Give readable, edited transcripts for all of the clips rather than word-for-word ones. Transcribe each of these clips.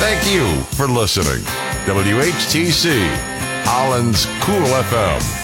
Thank you for listening. WHTC, Holland's Cool FM.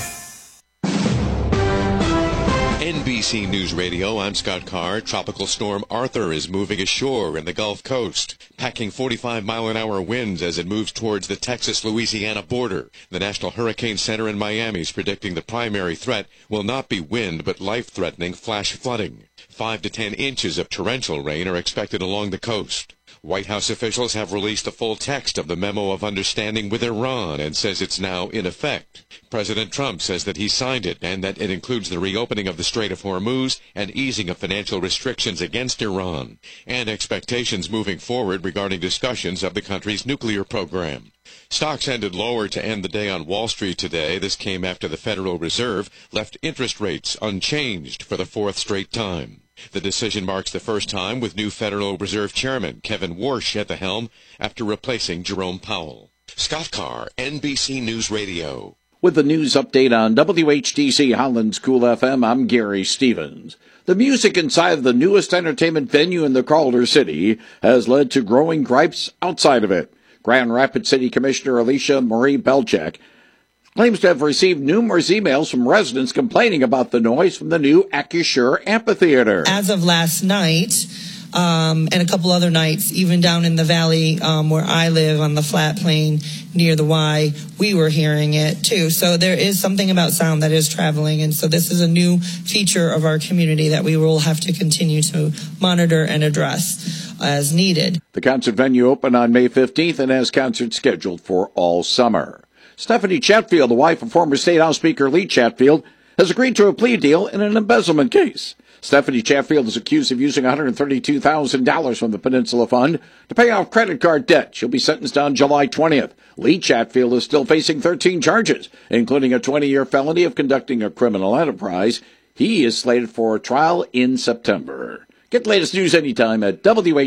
NBC News Radio, I'm Scott Carr. Tropical storm Arthur is moving ashore in the Gulf Coast, packing 45-mile-an-hour winds as it moves towards the Texas-Louisiana border. The National Hurricane Center in Miami is predicting the primary threat will not be wind, but life-threatening flash flooding. 5 to 10 inches of torrential rain are expected along the coast. White House officials have released the full text of the Memo of Understanding with Iran and says it's now in effect. President Trump says that he signed it and that it includes the reopening of the Strait of Hormuz and easing of financial restrictions against Iran, and expectations moving forward regarding discussions of the country's nuclear program. Stocks ended lower to end the day on Wall Street today. This came after the Federal Reserve left interest rates unchanged for the 4th straight time. The decision marks the first time with new Federal Reserve Chairman Kevin Warsh at the helm after replacing Jerome Powell. Scott Carr, NBC News Radio. With the news update on WHTC Holland's Cool FM, I'm Gary Stevens. The music inside of the newest entertainment venue in the Calder City has led to growing gripes outside of it. Grand Rapids City Commissioner Alicia Marie Belchek claims to have received numerous emails from residents complaining about the noise from the new Acrisure Amphitheater. As of last night, and a couple other nights, even down in the valley where I live on the flat plain near the Y, we were hearing it too. So there is something about sound that is traveling, and so this is a new feature of our community that we will have to continue to monitor and address as needed. The concert venue opened on May 15th and has concerts scheduled for all summer. Stephanie Chatfield, the wife of former State House Speaker Lee Chatfield, has agreed to a plea deal in an embezzlement case. Stephanie Chatfield is accused of using $132,000 from the Peninsula Fund to pay off credit card debt. She'll be sentenced on July 20th. Lee Chatfield is still facing 13 charges, including a 20-year felony of conducting a criminal enterprise. He is slated for a trial in September. Get the latest news anytime at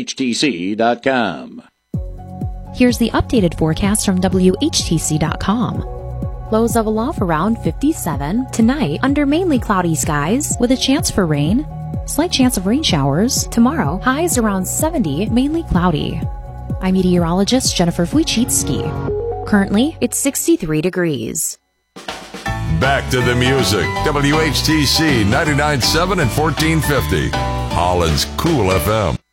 WHTC.com. Here's the updated forecast from WHTC.com. Lows of a low of around 57. Tonight, under mainly cloudy skies with a chance for rain. Slight chance of rain showers. Tomorrow, highs around 70, mainly cloudy. I'm meteorologist Jennifer Wojcicki. Currently, it's 63 degrees. Back to the music. WHTC 99.7 and 1450. Holland's Cool FM.